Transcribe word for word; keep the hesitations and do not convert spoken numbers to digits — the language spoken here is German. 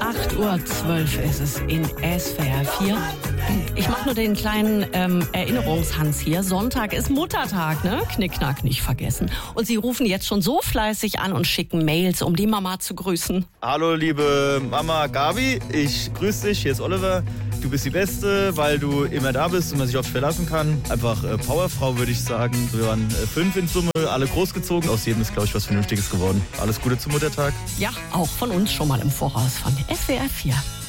acht Uhr zwölf ist es in S W R vier. Ich mache nur den kleinen ähm, Erinnerungshans hier. Sonntag ist Muttertag, ne? Knickknack nicht vergessen. Und Sie rufen jetzt schon so fleißig an und schicken Mails, um die Mama zu grüßen. Hallo liebe Mama Gabi, ich grüße dich, hier ist Oliver. Du bist die Beste, weil du immer da bist und man sich auf dich verlassen kann. Einfach äh, Powerfrau, würde ich sagen. Wir waren äh, fünf in Summe, alle großgezogen. Aus jedem ist, glaube ich, was Vernünftiges geworden. Alles Gute zum Muttertag. Ja, auch von uns schon mal im Voraus von S W R vier.